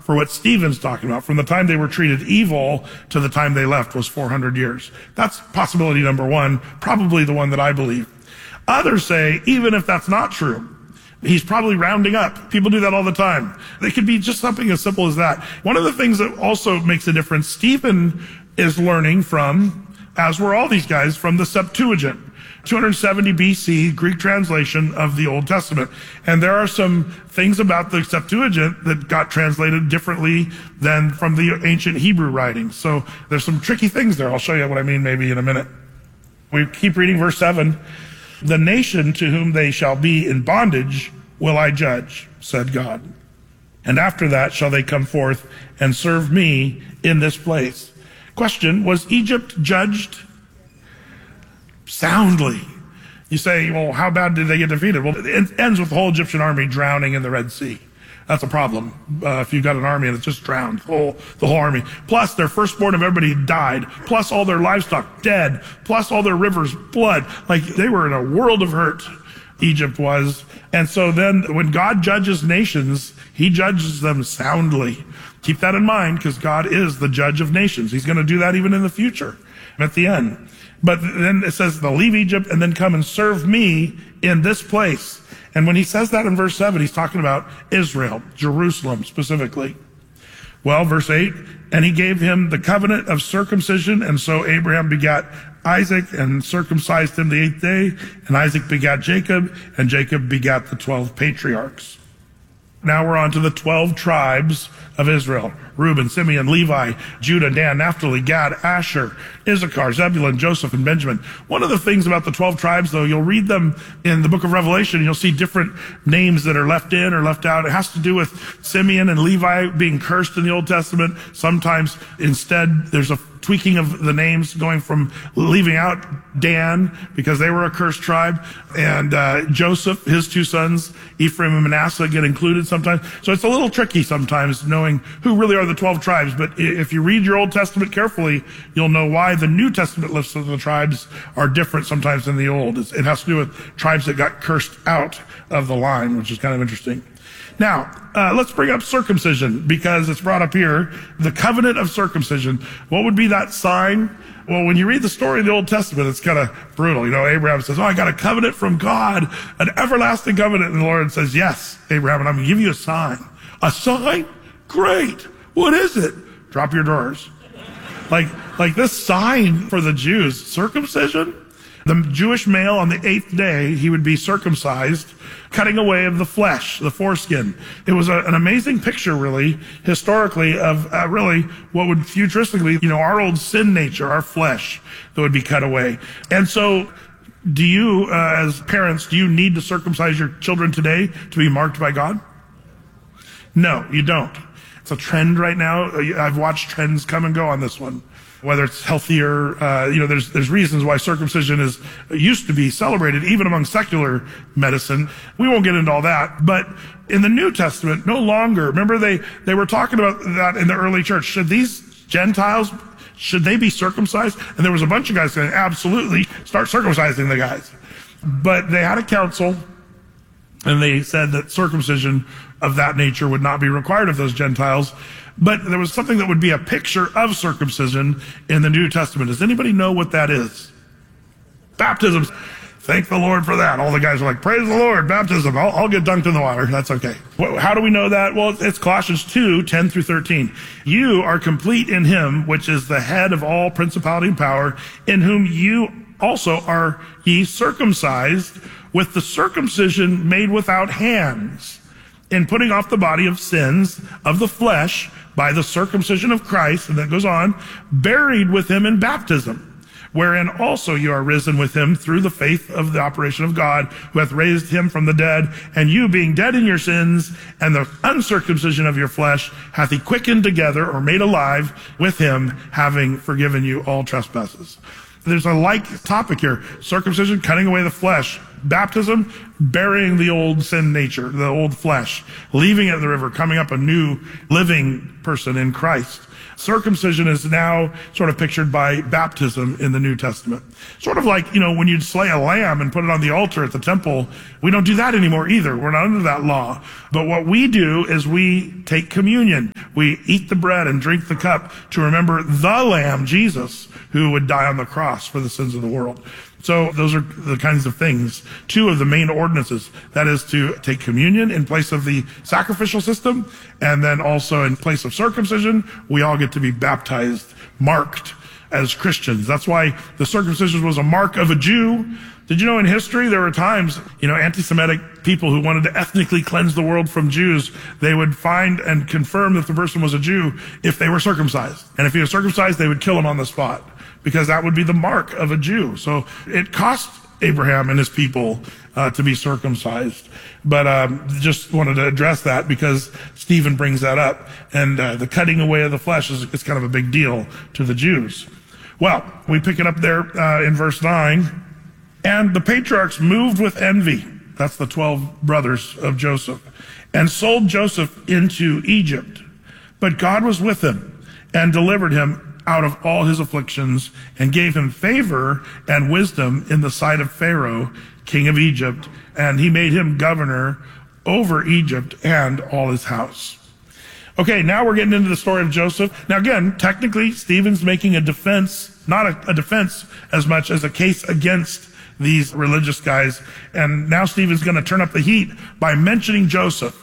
for what Stephen's talking about. From the time they were treated evil to the time they left was 400 years. That's possibility number one, probably the one that I believe. Others say, even if that's not true, he's probably rounding up. People do that all the time. It could be just something as simple as that. One of the things that also makes a difference, Stephen is learning from, as were all these guys, from the Septuagint, 270 BC, Greek translation of the Old Testament. And there are some things about the Septuagint that got translated differently than from the ancient Hebrew writings. So there's some tricky things there. I'll show you what I mean maybe in a minute. We keep reading verse 7. The nation to whom they shall be in bondage will I judge, said God. And after that shall they come forth and serve me in this place. Question, was Egypt judged soundly? You say, well, how bad did they get defeated? Well, it ends with the whole Egyptian army drowning in the Red Sea. That's a problem. If you've got an army and it's just drowned, the whole army. Plus their firstborn of everybody died. Plus all their livestock dead. Plus all their rivers blood. Like they were in a world of hurt, Egypt was. And so then when God judges nations, he judges them soundly. Keep that in mind because God is the judge of nations. He's going to do that even in the future at the end. But then it says they'll leave Egypt and then come and serve me in this place. And when he says that in verse 7, he's talking about Israel, Jerusalem specifically. Well, verse 8, and he gave him the covenant of circumcision, and so Abraham begat Isaac and circumcised him the 8th day, and Isaac begat Jacob, and Jacob begat the 12 patriarchs. Now we're on to the 12 tribes of Israel. Reuben, Simeon, Levi, Judah, Dan, Naphtali, Gad, Asher, Issachar, Zebulun, Joseph, and Benjamin. One of the things about the 12 tribes, though, you'll read them in the book of Revelation, and you'll see different names that are left in or left out. It has to do with Simeon and Levi being cursed in the Old Testament. Sometimes instead there's a tweaking of the names, going from leaving out Dan because they were a cursed tribe, and Joseph, his two sons, Ephraim and Manasseh, get included sometimes. So it's a little tricky sometimes knowing who really are the 12 tribes. But if you read your Old Testament carefully, you'll know why the New Testament lists of the tribes are different sometimes than the Old. It has to do with tribes that got cursed out of the line, which is kind of interesting. Now, let's bring up circumcision because it's brought up here. The covenant of circumcision. What would be that sign? Well, when you read the story of the Old Testament, it's kind of brutal. You know, Abraham says, I got a covenant from God, an everlasting covenant. And the Lord says, yes, Abraham, and I'm going to give you a sign. A sign? Great. What is it? Drop your drawers. Like this sign for the Jews, circumcision. The Jewish male on the 8th day, he would be circumcised, cutting away of the flesh, the foreskin. It was an amazing picture, really, historically, of really what would futuristically, our old sin nature, our flesh, that would be cut away. And so, do you, as parents, do you need to circumcise your children today to be marked by God? No, you don't. It's a trend right now. I've watched trends come and go on this one. Whether it's healthier, there's reasons why circumcision used to be celebrated even among secular medicine. We won't get into all that, but in the New Testament, no longer. Remember they were talking about that in the early church. Should these Gentiles, should they be circumcised? And there was a bunch of guys saying, absolutely, start circumcising the guys. But they had a council, and they said that circumcision of that nature would not be required of those Gentiles. But there was something that would be a picture of circumcision in the New Testament. Does anybody know what that is? Baptism. Thank the Lord for that. All the guys are like, praise the Lord, baptism. I'll get dunked in the water. That's okay. How do we know that? Well, it's Colossians 2:10-13. You are complete in him, which is the head of all principality and power, in whom you also are ye circumcised with the circumcision made without hands, in putting off the body of sins of the flesh by the circumcision of Christ, and that goes on, buried with him in baptism, wherein also you are risen with him through the faith of the operation of God, who hath raised him from the dead, and you being dead in your sins, and the uncircumcision of your flesh, hath he quickened together, or made alive with him, having forgiven you all trespasses. There's a like topic here. Circumcision, cutting away the flesh. Baptism, burying the old sin nature, the old flesh, leaving it in the river, coming up a new living person in Christ. Circumcision is now sort of pictured by baptism in the New Testament. Sort of like, when you'd slay a lamb and put it on the altar at the temple, we don't do that anymore either. We're not under that law. But what we do is we take communion. we eat the bread and drink the cup to remember the Lamb, Jesus, who would die on the cross for the sins of the world. So those are the kinds of things. Two of the main ordinances, that is to take communion in place of the sacrificial system, and then also in place of circumcision, we all get to be baptized, marked as Christians. That's why the circumcision was a mark of a Jew. Did you know in history there were times, anti-Semitic people who wanted to ethnically cleanse the world from Jews, they would find and confirm that the person was a Jew if they were circumcised. And if he was circumcised, they would kill him on the spot, because that would be the mark of a Jew. So it cost Abraham and his people to be circumcised. But just wanted to address that because Stephen brings that up. And the cutting away of the flesh is kind of a big deal to the Jews. Well, we pick it up there in verse 9. And the patriarchs moved with envy, that's the 12 brothers of Joseph, and sold Joseph into Egypt. But God was with him and delivered him out of all his afflictions and gave him favor and wisdom in the sight of Pharaoh, king of Egypt, and he made him governor over Egypt and all his house. Okay, now we're getting into the story of Joseph. Now again, technically, Stephen's making a defense, not a defense as much as a case against these religious guys. And now Stephen's going to turn up the heat by mentioning Joseph.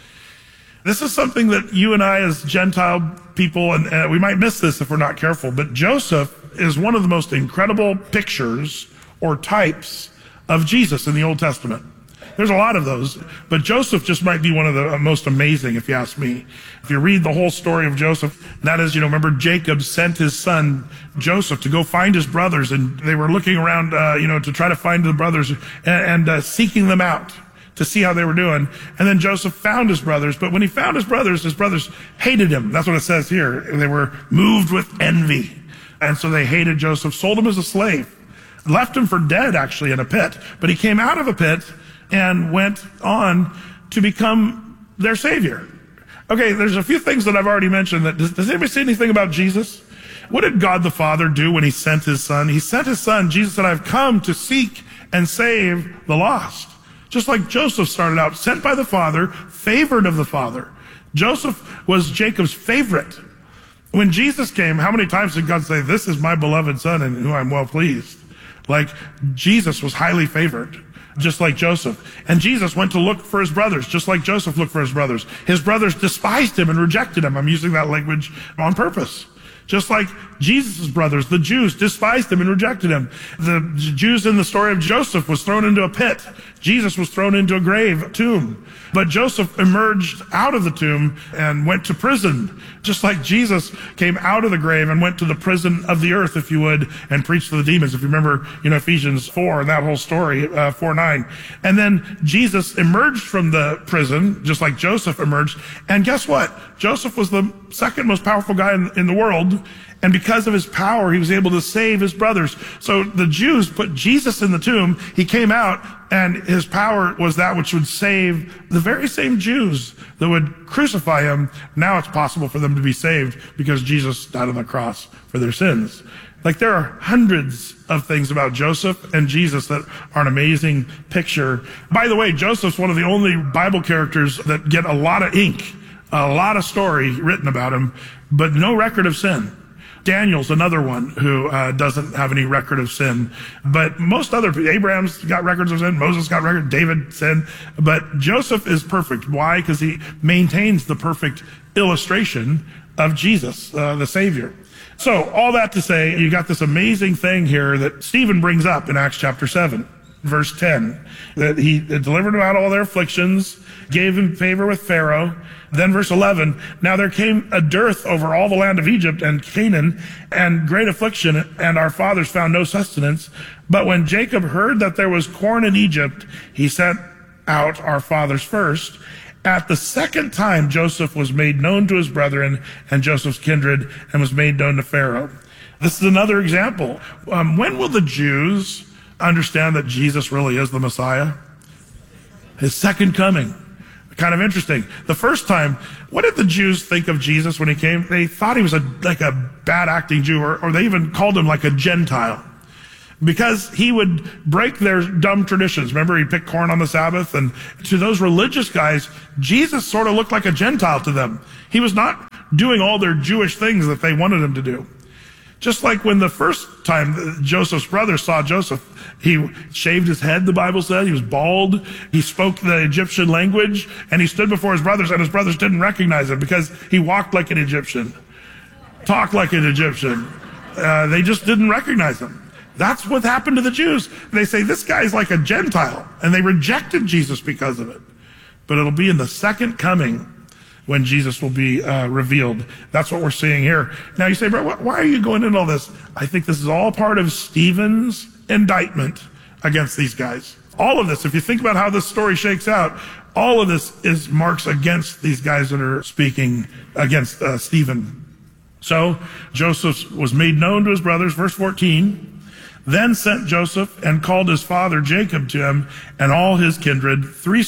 This is something that you and I as Gentile people, and we might miss this if we're not careful, but Joseph is one of the most incredible pictures or types of Jesus in the Old Testament. There's a lot of those, but Joseph just might be one of the most amazing, if you ask me. If you read the whole story of Joseph, that is, remember Jacob sent his son Joseph to go find his brothers, and they were looking around, to try to find the brothers and seeking them out to see how they were doing. And then Joseph found his brothers, but when he found his brothers hated him. That's what it says here. They were moved with envy. And so they hated Joseph, sold him as a slave, left him for dead actually in a pit, but he came out of a pit and went on to become their savior. Okay, there's a few things that I've already mentioned. Does anybody say anything about Jesus? What did God the Father do when he sent his son? He sent his son. Jesus said, I've come to seek and save the lost. Just like Joseph started out, sent by the Father, favored of the Father. Joseph was Jacob's favorite. When Jesus came, how many times did God say, this is my beloved son in whom I'm well pleased? Like Jesus was highly favored, just like Joseph. And Jesus went to look for his brothers, just like Joseph looked for his brothers. His brothers despised him and rejected him. I'm using that language on purpose. Just like Jesus' brothers, the Jews, despised him and rejected him. The Jews in the story of Joseph was thrown into a pit. Jesus was thrown into a grave, a tomb. But Joseph emerged out of the tomb and went to prison, just like Jesus came out of the grave and went to the prison of the earth, if you would, and preached to the demons. If you remember, Ephesians 4 and that whole story, 4:9. And then Jesus emerged from the prison, just like Joseph emerged. And guess what? Joseph was the second most powerful guy in the world. And because of his power, he was able to save his brothers. So the Jews put Jesus in the tomb. He came out, and his power was that which would save the very same Jews that would crucify him. Now it's possible for them to be saved because Jesus died on the cross for their sins. Like, there are hundreds of things about Joseph and Jesus that are an amazing picture. By the way, Joseph's one of the only Bible characters that get a lot of ink, a lot of story written about him, but no record of sin. Daniel's another one who doesn't have any record of sin. But most other people, Abraham's got records of sin, Moses got records, David sin. But Joseph is perfect. Why? Because he maintains the perfect illustration of Jesus, the Savior. So all that to say, you got this amazing thing here that Stephen brings up in Acts chapter 7, verse 10, that he delivered them out of all their afflictions, gave him favor with Pharaoh. Then verse 11, now there came a dearth over all the land of Egypt and Canaan, and great affliction, and our fathers found no sustenance. But when Jacob heard that there was corn in Egypt, he sent out our fathers first. At the second time, Joseph was made known to his brethren and Joseph's kindred, and was made known to Pharaoh. This is another example. When will the Jews understand that Jesus really is the Messiah? His second coming. Kind of interesting. The first time, what did the Jews think of Jesus when he came? They thought he was like a bad acting Jew, or they even called him like a Gentile, because he would break their dumb traditions. Remember, he'd pick corn on the Sabbath, and to those religious guys, Jesus sort of looked like a Gentile to them. He was not doing all their Jewish things that they wanted him to do. Just like when the first time Joseph's brothers saw Joseph, he shaved his head, the Bible said. He was bald. He spoke the Egyptian language, and he stood before his brothers, and his brothers didn't recognize him because he walked like an Egyptian, talked like an Egyptian. They just didn't recognize him. That's what happened to the Jews. They say, this guy's like a Gentile, and they rejected Jesus because of it. But it'll be in the second coming when Jesus will be revealed. That's what we're seeing here. Now you say, Brett, why are you going into all this? I think this is all part of Stephen's indictment against these guys. All of this, if you think about how this story shakes out, all of this is marks against these guys that are speaking against Stephen. So Joseph was made known to his brothers, verse 14, then sent Joseph and called his father Jacob to him and all his kindred,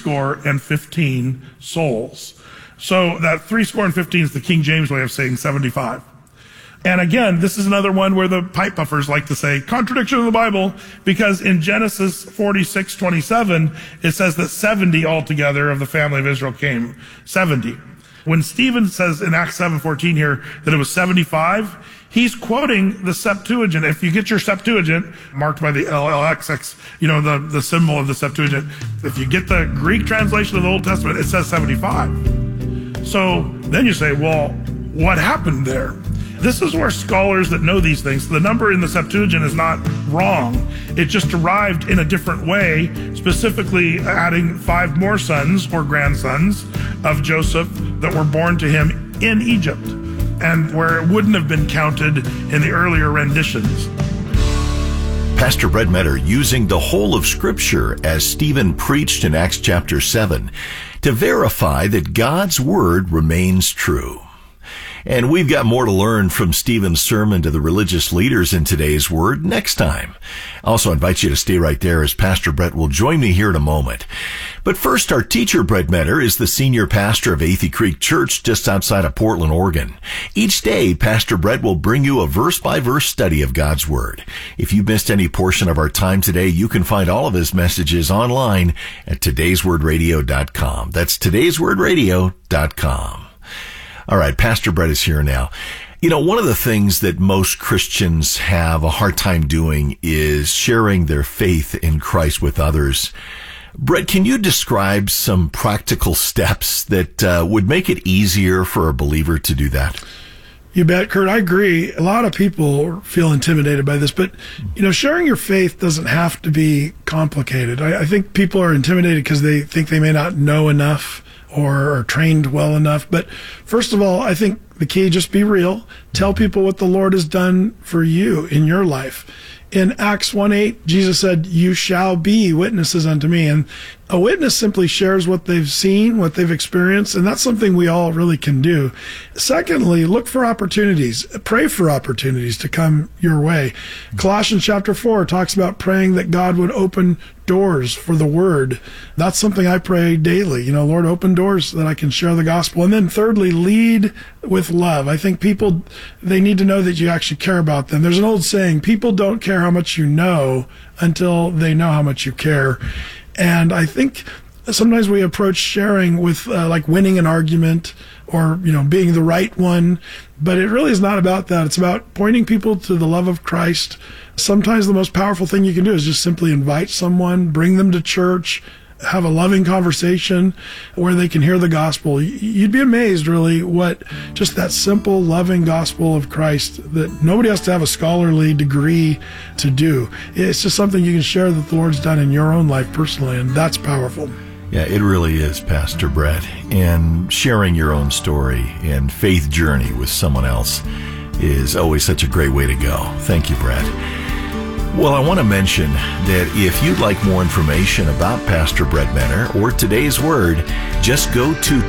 75 souls. So that 75 is the King James way of saying 75. And again, this is another one where the pipe puffers like to say contradiction of the Bible, because in Genesis 46:27, it says that 70 altogether of the family of Israel came. 70. When Stephen says in Acts 7:14 here that it was 75, he's quoting the Septuagint. If you get your Septuagint, marked by the LLXX, the symbol of the Septuagint, if you get the Greek translation of the Old Testament, it says 75. So then you say, well, what happened there? This is where scholars that know these things, the number in the Septuagint is not wrong. It just arrived in a different way, specifically adding 5 more sons or grandsons of Joseph that were born to him in Egypt, and where it wouldn't have been counted in the earlier renditions. Pastor Brett Metter using the whole of Scripture as Stephen preached in Acts chapter 7 to verify that God's Word remains true. And we've got more to learn from Stephen's sermon to the religious leaders in today's Word next time. I also invite you to stay right there as Pastor Brett will join me here in a moment. But first, our teacher, Brett Metter, is the senior pastor of Athey Creek Church just outside of Portland, Oregon. Each day, Pastor Brett will bring you a verse-by-verse study of God's Word. If you missed any portion of our time today, you can find all of his messages online at todayswordradio.com. That's todayswordradio.com. All right, Pastor Brett is here now. One of the things that most Christians have a hard time doing is sharing their faith in Christ with others. Brett, can you describe some practical steps that would make it easier for a believer to do that? You bet, Kurt. I agree. A lot of people feel intimidated by this, but, sharing your faith doesn't have to be complicated. I think people are intimidated because they think they may not know enough or are trained well enough. But first of all, I think the key, just be real. Tell people what the Lord has done for you in your life. In Acts 1:8, Jesus said, "You shall be witnesses unto me." And a witness simply shares what they've seen, what they've experienced, and that's something we all really can do. Secondly, look for opportunities. Pray for opportunities to come your way. Colossians chapter 4 talks about praying that God would open doors for the word. That's something I pray daily. Lord, open doors so that I can share the gospel. And then thirdly, lead with love. I think people, they need to know that you actually care about them. There's an old saying, people don't care how much you know until they know how much you care. And I think sometimes we approach sharing with like winning an argument or, being the right one. But it really is not about that. It's about pointing people to the love of Christ. Sometimes the most powerful thing you can do is just simply invite someone, bring them to church, have a loving conversation where they can hear the gospel. You'd be amazed, really, what just that simple, loving gospel of Christ that nobody has to have a scholarly degree to do. It's just something you can share that the Lord's done in your own life personally, and that's powerful. Yeah, it really is, Pastor Brett. And sharing your own story and faith journey with someone else is always such a great way to go. Thank you, Brett. Well, I want to mention that if you'd like more information about Pastor Brett Metter or Today's Word, just go to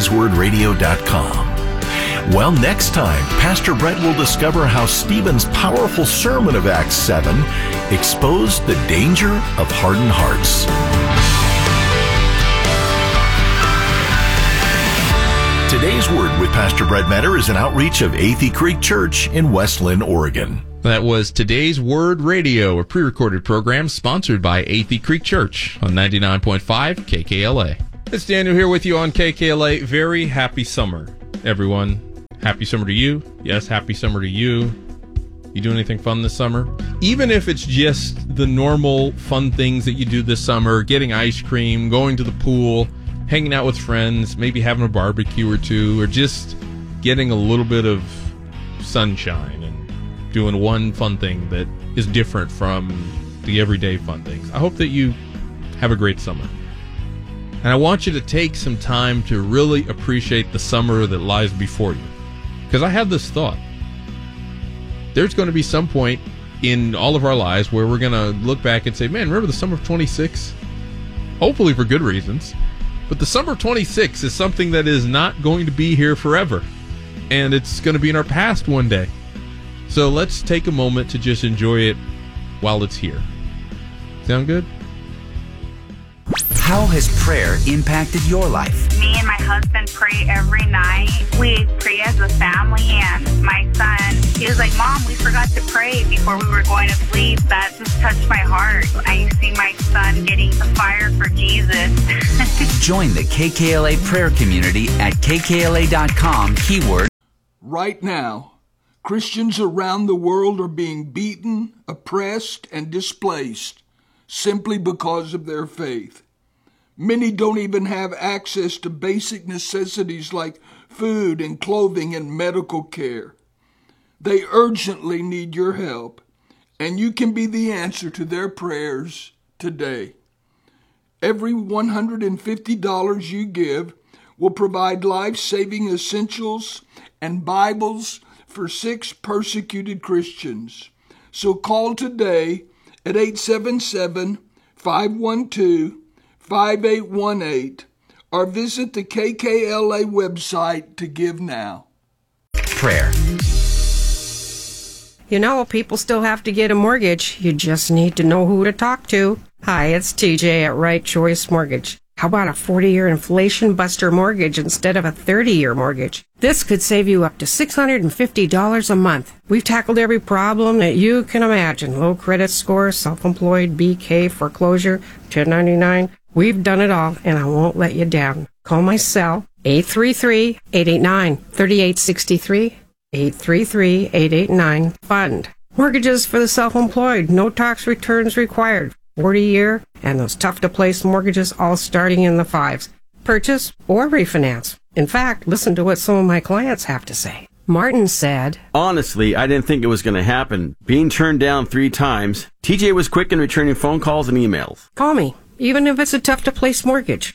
todayswordradio.com. Well, next time, Pastor Brett will discover how Stephen's powerful sermon of Acts 7 exposed the danger of hardened hearts. Today's Word with Pastor Brett Metter is an outreach of Athey Creek Church in West Linn, Oregon. That was Today's Word Radio, a pre-recorded program sponsored by Athey Creek Church on 99.5 KKLA. It's Daniel here with you on KKLA. Very happy summer, everyone. happy summer to you. Yes, happy summer to you. You do anything fun this summer? Even if it's just the normal fun things that you do this summer, getting ice cream, going to the pool, hanging out with friends, maybe having a barbecue or two, or just getting a little bit of sunshine and doing one fun thing that is different from the everyday fun things. I hope that you have a great summer. And I want you to take some time to really appreciate the summer that lies before you. Because I have this thought. There's going to be some point in all of our lives where we're going to look back and say, man, remember the summer of 26? Hopefully for good reasons. But the summer of 26 is something that is not going to be here forever. And it's going to be in our past one day. So let's take a moment to just enjoy it while it's here. Sound good? How has prayer impacted your life? Me and my husband pray every night. We pray as a family, and my son, he was like, Mom, we forgot to pray before we were going to sleep. That just touched my heart. I see my son getting the fire for Jesus. Join the KKLA prayer community at kkla.com, keyword. Right now, Christians around the world are being beaten, oppressed, and displaced simply because of their faith. Many don't even have access to basic necessities like food and clothing and medical care. They urgently need your help, and you can be the answer to their prayers today. Every $150 you give will provide life-saving essentials and Bibles for 6 persecuted Christians. So call today at 877-512-5818 or visit the KKLA website to give now. Prayer. You know, people still have to get a mortgage. You just need to know who to talk to. Hi, it's TJ at Right Choice Mortgage. How about a 40-year inflation buster mortgage instead of a 30-year mortgage? This could save you up to $650 a month. We've tackled every problem that you can imagine. Low credit score, self-employed, BK, foreclosure, 1099. We've done it all, and I won't let you down. Call my cell, 833-889-3863, 833-889-FUND. Mortgages for the self-employed, no tax returns required. 40-year, and those tough-to-place mortgages all starting in the 5s. Purchase or refinance. In fact, listen to what some of my clients have to say. Martin said, Honestly, I didn't think it was going to happen. Being turned down 3 times, TJ was quick in returning phone calls and emails. Call me, even if it's a tough-to-place mortgage.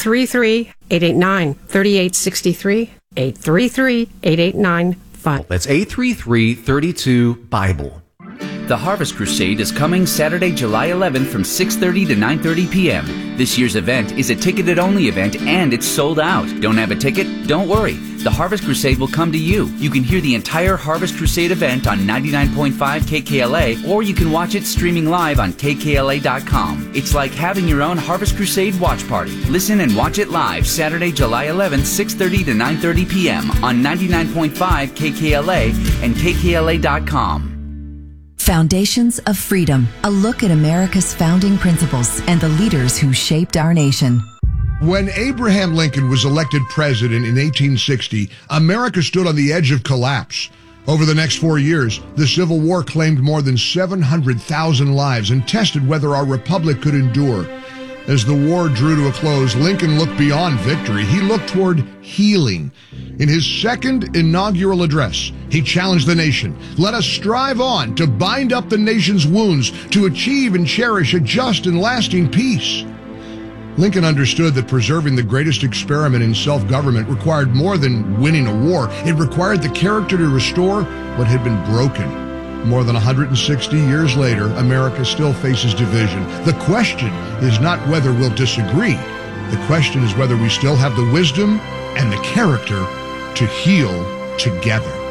833-889-3863, 833-889-FUND. That's 833-32-BIBLE. The Harvest Crusade is coming Saturday, July 11th from 6:30 to 9:30 p.m. This year's event is a ticketed-only event, and it's sold out. Don't have a ticket? Don't worry. The Harvest Crusade will come to you. You can hear the entire Harvest Crusade event on 99.5 KKLA, or you can watch it streaming live on kkla.com. It's like having your own Harvest Crusade watch party. Listen and watch it live Saturday, July 11th, 6:30 to 9:30 p.m. on 99.5 KKLA and kkla.com. Foundations of Freedom, a look at America's founding principles and the leaders who shaped our nation. When Abraham Lincoln was elected president in 1860, America stood on the edge of collapse. Over the next 4 years, the Civil War claimed more than 700,000 lives and tested whether our republic could endure. As the war drew to a close, Lincoln looked beyond victory. He looked toward healing. In his second inaugural address, he challenged the nation. Let us strive on to bind up the nation's wounds, to achieve and cherish a just and lasting peace. Lincoln understood that preserving the greatest experiment in self-government required more than winning a war. It required the character to restore what had been broken. More than 160 years later, America still faces division. The question is not whether we'll disagree. The question is whether we still have the wisdom and the character to heal together.